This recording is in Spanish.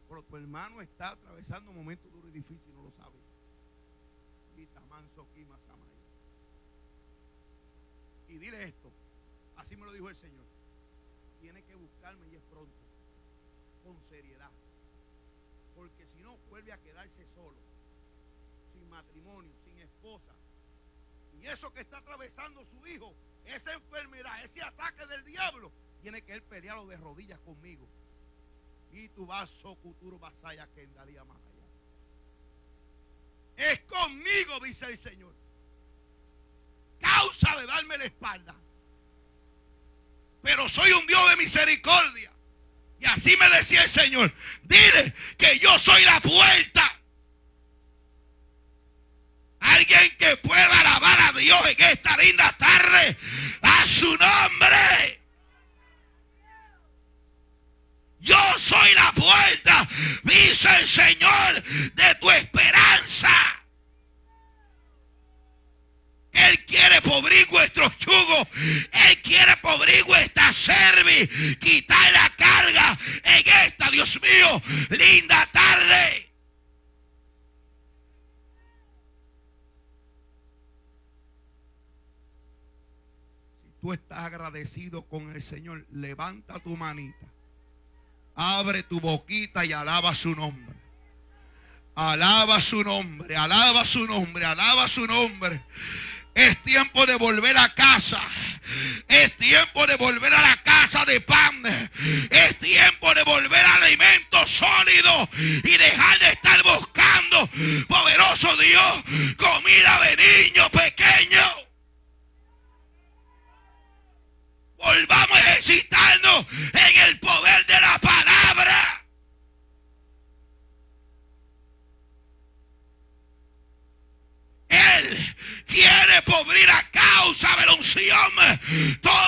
Pero tu hermano está atravesando momentos duros y difíciles, no lo sabe. Y dile esto, así me lo dijo el Señor. Tiene que buscarme y es pronto, con seriedad. Porque si no, vuelve a quedarse solo, sin matrimonio, sin esposa. Y eso que está atravesando su hijo, esa enfermedad, ese ataque del diablo, tiene que él pelearlo de rodillas conmigo. Y tu vaso futuro vasaya que andaría más allá. Es conmigo, dice el Señor. Causa de darme la espalda. Pero soy un Dios de misericordia. Y así me decía el Señor. Dile que yo soy la puerta. Alguien que pueda alabar a Dios en esta linda tarde. A su nombre. Yo soy la puerta, dice el Señor, de tu esperanza. Él quiere pobrir vuestros yugos. Él quiere pobrir vuestra cerviz. Quitar la carga en esta, Dios mío, linda tarde. Si tú estás agradecido con el Señor, levanta tu manita. Abre tu boquita y alaba su nombre. Alaba su nombre, alaba su nombre, alaba su nombre. Es tiempo de volver a casa. Es tiempo de volver a la casa de pan. Es tiempo de volver a alimentos sólidos y dejar de estar buscando, poderoso Dios, comida de niños pequeños. Volvamos a ejercitarnos en el poder de la palabra. Él quiere pobrir a causa de la unción